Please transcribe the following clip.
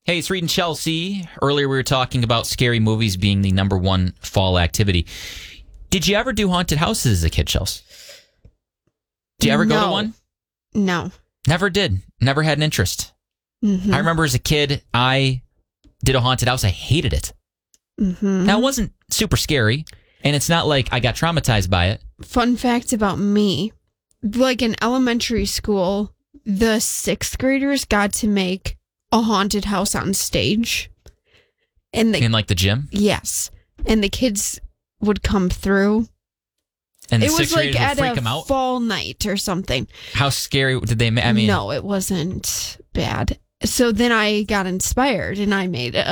Hey, it's Reed and Chelsea. Earlier we were talking about scary movies being the number one fall activity. Did you ever do haunted houses as a kid, Chelsea? Did you ever go to one? No. Never did. Never had an interest. Mm-hmm. I remember as a kid, I did a haunted house. I hated it. Mm-hmm. Now, it wasn't super scary, and it's not like I got traumatized by it. Fun fact about me, like in elementary school, the 6th graders got to make a haunted house on stage. And In like the gym? Yes. And the kids would come through. And the it was sixth like graders would at freak a them out? fall night or something. How scary did they make? I mean, no, it wasn't bad. So then I got inspired and I made